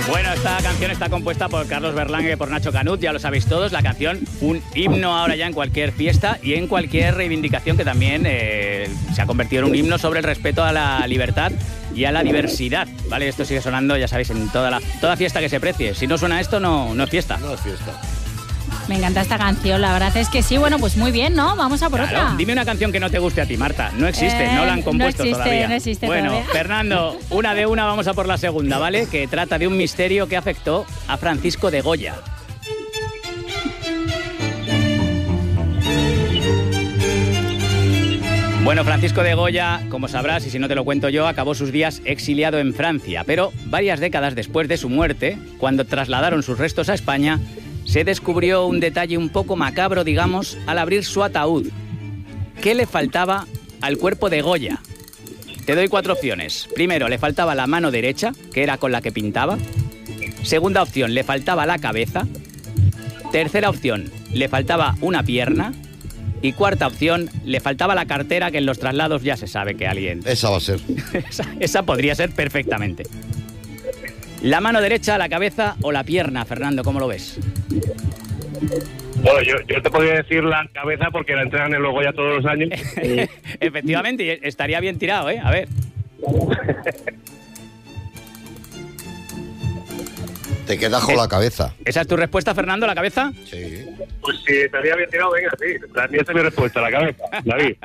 Bueno, esta canción está compuesta por Carlos Berlanga y por Nacho Canut, ya lo sabéis todos. La canción, un himno ahora ya en cualquier fiesta y en cualquier reivindicación, que también se ha convertido en un himno sobre el respeto a la libertad y a la diversidad, ¿vale? Esto sigue sonando, ya sabéis, en toda fiesta que se precie. Si no suena esto, no es fiesta. No es fiesta. Me encanta esta canción, la verdad es que sí. Bueno, pues muy bien, ¿no? Vamos a por otra. Dime una canción que no te guste a ti, Marta. No existe, no la han compuesto todavía. No existe bueno, todavía. Fernando, una de una, vamos a por la segunda, ¿vale? Que trata de un misterio que afectó a Francisco de Goya. Bueno, Francisco de Goya, como sabrás, y si no te lo cuento yo, acabó sus días exiliado en Francia, pero varias décadas después de su muerte, cuando trasladaron sus restos a España, se descubrió un detalle un poco macabro, digamos, al abrir su ataúd. ¿Qué le faltaba al cuerpo de Goya? Te doy 4 opciones. Primero, le faltaba la mano derecha, que era con la que pintaba. Segunda opción, le faltaba la cabeza. Tercera opción, le faltaba una pierna. Y cuarta opción, le faltaba la cartera, que en los traslados ya se sabe que alguien... Esa va a ser. esa podría ser perfectamente. ¿La mano derecha, la cabeza o la pierna, Fernando? ¿Cómo lo ves? Bueno, yo te podría decir la cabeza porque la entregan en los Goya todos los años. Efectivamente, y estaría bien tirado, ¿eh? A ver. Te quedas con la cabeza. ¿Esa es tu respuesta, Fernando, la cabeza? Sí. Pues si estaría bien tirado, venga, sí. Esa es mi respuesta, la cabeza. David.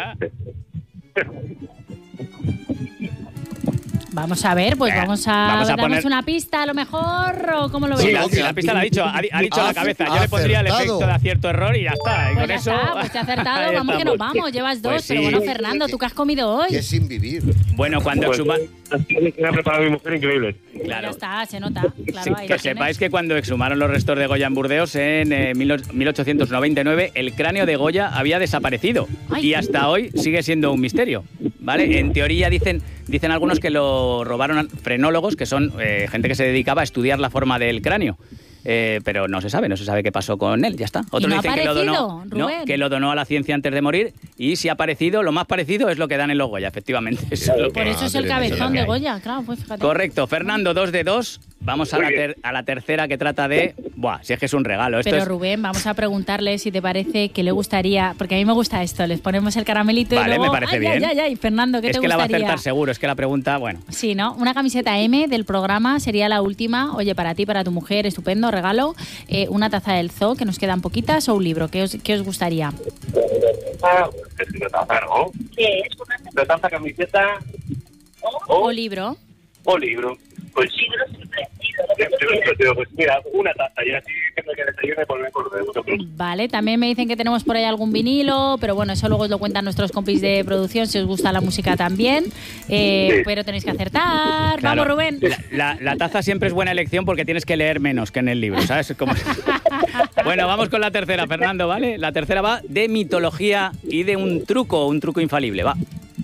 Vamos a ver, pues vamos a poner darnos una pista a lo mejor, o cómo lo ves. Sí, la pista la ha dicho, ha dicho la cabeza. Yo le pondría el efecto de acierto error y ya está. Y pues con ya eso... está, pues te ha acertado, vamos que nos vamos, llevas 2, Pues sí. pero bueno, Fernando, ¿tú qué has comido hoy? Que sin vivir. Bueno, cuando exhumaron... Que me ha preparado mi mujer increíble. Claro. Ya está, se nota. Claro, ahí Que lo sepáis tienes. que cuando exhumaron los restos de Goya en Burdeos en 1899, el cráneo de Goya había desaparecido. Ay. Y hasta hoy sigue siendo un misterio, ¿vale? En teoría dicen algunos que lo robaron frenólogos, que son gente que se dedicaba a estudiar la forma del cráneo. Pero no se sabe qué pasó con él, ya está. Otros ¿Y no dicen ha que lo donó, aparecido, Rubén? que lo donó a la ciencia antes de morir, y si ha aparecido, lo más parecido es lo que dan en los Goya, efectivamente. Eso es lo que- Por eso es el Madre mía, cabezón que de hay. Goya, claro, pues fíjate. Correcto, Fernando, 2 de 2. Vamos a la tercera, que trata de... Buah, si es que es un regalo. Esto Pero es... Rubén, vamos a preguntarle si te parece que le gustaría, porque a mí me gusta esto, les ponemos el caramelito Vale, y luego... me parece bien. Ay, Fernando, ¿qué es te que la va a gustaría? acertar seguro, es que la pregunta, bueno... Sí, ¿no? Una camiseta M del programa sería la última. Oye, para ti, para tu mujer, estupendo, regalo. Una taza del zoo, que nos quedan poquitas, o un libro. ¿Qué os gustaría? Es una taza, ¿no? ¿Qué es? Una taza, camiseta O libro. o libro. Pues Libro siempre. pues mira, una taza y así que me desayune por el Vale, también me dicen que tenemos por ahí algún vinilo, pero bueno, eso luego os lo cuentan nuestros compis de producción, si os gusta la música también. Pero tenéis que acertar. Claro, Vamos, Rubén. La taza siempre es buena elección porque tienes que leer menos que en el libro, ¿sabes? Bueno, vamos con la tercera, Fernando, ¿vale? La tercera va de mitología y de un truco infalible, va.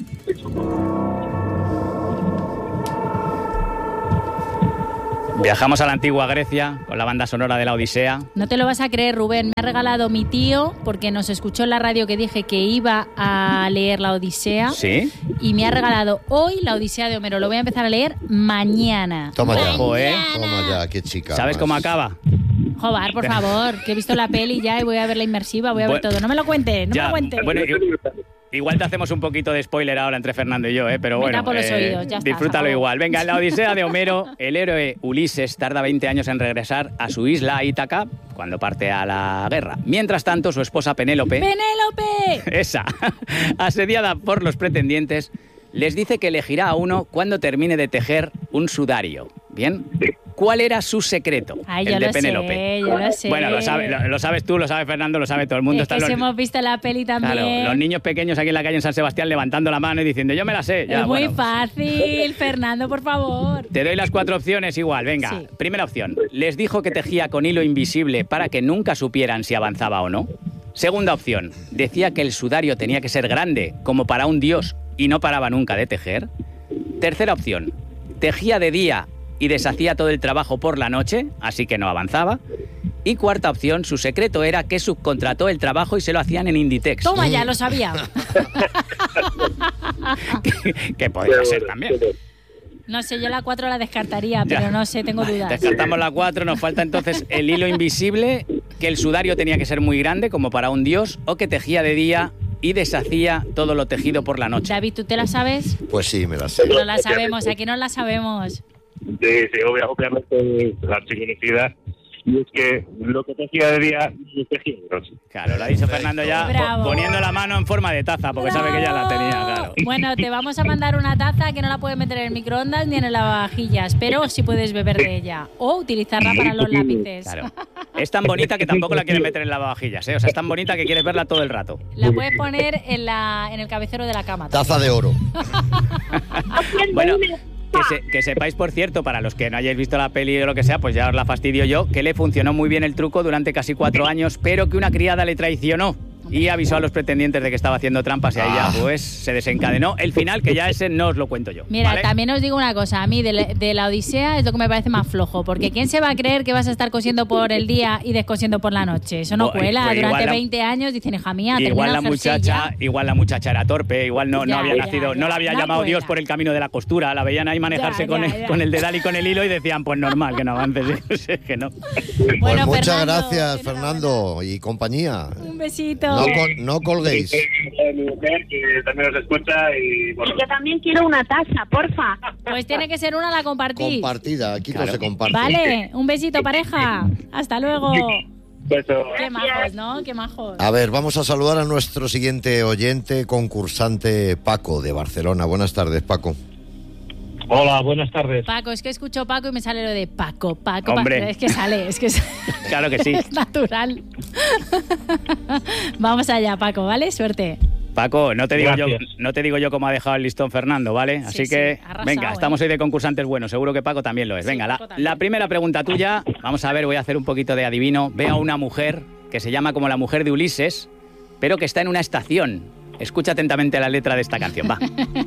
Viajamos a la antigua Grecia con la banda sonora de la Odisea. No te lo vas a creer, Rubén. Me ha regalado mi tío, porque nos escuchó en la radio que dije que iba a leer la Odisea. ¿Sí? Y me ha regalado hoy la Odisea de Homero. Lo voy a empezar a leer mañana. Toma ya. Ojo, ¿eh? Toma ya, qué chica. ¿Sabes más. cómo acaba? Joder, por favor, que he visto la peli ya y voy a ver la inmersiva, voy a ver Bueno, todo. No me lo cuente, no me Ya, lo cuente. bueno, igual te hacemos un poquito de spoiler ahora entre Fernando y yo, pero Me bueno, tapo los oídos, ya está, disfrútalo se acabó. igual. Venga, en la Odisea de Homero, el héroe Ulises tarda 20 años en regresar a su isla Ítaca cuando parte a la guerra. Mientras tanto, su esposa Penélope, ¡Penélope! esa, asediada por los pretendientes, les dice que elegirá a uno cuando termine de tejer un sudario. ¿Bien? ¿Cuál era su secreto? Ay, el yo de lo Penélope. sé, yo lo sé. Bueno, lo sabes tú, lo sabe Fernando, lo sabe todo el mundo. Es que Están si los- hemos visto la peli también. Claro, los niños pequeños aquí en la calle en San Sebastián levantando la mano y diciendo, yo me la sé. Ya, Es muy bueno. fácil, Fernando, por favor. Te doy las 4 opciones igual, venga. Sí. Primera opción, les dijo que tejía con hilo invisible para que nunca supieran si avanzaba o no. Segunda opción, decía que el sudario tenía que ser grande, como para un dios, y no paraba nunca de tejer. Tercera opción, tejía de día y deshacía todo el trabajo por la noche, así que no avanzaba. Y cuarta opción, su secreto era que subcontrató el trabajo y se lo hacían en Inditex. Toma ya, lo sabía. que podría ser también. No sé, yo la 4 la descartaría, Ya. pero no sé, tengo dudas. Descartamos la 4, nos falta entonces el hilo invisible, que el sudario tenía que ser muy grande, como para un dios, o que tejía de día y deshacía todo lo tejido por la noche. David, ¿tú te la sabes? Pues sí, me la sé. No la sabemos, aquí no la sabemos. Sí, obviamente la archiconocida. Y es que lo que tejía de día, lo tejía de noche. Claro, lo ha dicho Fernando ya Bravo. poniendo la mano en forma de taza, porque sabe que ya la tenía, claro. Bueno, te vamos a mandar una taza que no la puedes meter en el microondas ni en el lavavajillas, pero sí puedes beber de ella o utilizarla para los lápices. Claro. Es tan bonita que tampoco la quieres meter en lavavajillas, ¿eh? O sea, es tan bonita que quieres verla todo el rato. La puedes poner en el cabecero de la cama. Taza de oro. Bueno, que sepáis, por cierto, para los que no hayáis visto la peli o lo que sea, pues ya os la fastidio yo, que le funcionó muy bien el truco durante casi 4 años, pero que una criada le traicionó y avisó a los pretendientes de que estaba haciendo trampas y ahí ya pues se desencadenó el final, que ya ese no os lo cuento yo. Mira, ¿vale? también os digo una cosa, a mí de la Odisea es lo que me parece más flojo, porque ¿quién se va a creer que vas a estar cosiendo por el día y descosiendo por la noche? Eso no Pues cuela. igual Durante la- 20 años dicen, hija mía, Igual termina la el jersey ya. muchacha era torpe, igual no Ya, había ya, nacido, ya, no la había no llamado cuela. Dios por el camino de la costura, la veían ahí manejarse Ya, con, ya, ya. con el dedal y con el hilo y decían, pues normal que no avances, es que no. Bueno, Pues muchas Fernando, gracias, enhorabuena. Fernando y compañía. Un besito. No colguéis. Mi mujer, que también nos escucha y bueno, Yo también quiero una taza, porfa. Pues tiene que ser una, la compartís. Compartida, aquí Claro. no se comparte. Vale, un besito, pareja. Hasta luego. beso. Qué majos, ¿no? Qué majos. A ver, vamos a saludar a nuestro siguiente oyente, concursante Paco de Barcelona. Buenas tardes, Paco. Hola, buenas tardes. Paco, es que escucho Paco y me sale lo de Paco. Hombre. Es que sale, Claro que sí. es natural. Vamos allá, Paco, ¿vale? Suerte. Paco, no te Gracias. digo yo cómo ha dejado el listón Fernando, ¿vale? Sí, Así sí, que, ha arrasado, venga, estamos hoy de concursantes buenos, seguro que Paco también lo es. Sí, Venga, Paco también. la primera pregunta tuya, vamos a ver, voy a hacer un poquito de adivino. Veo a una mujer que se llama como la mujer de Ulises, pero que está en una estación. Escucha atentamente la letra de esta canción, va.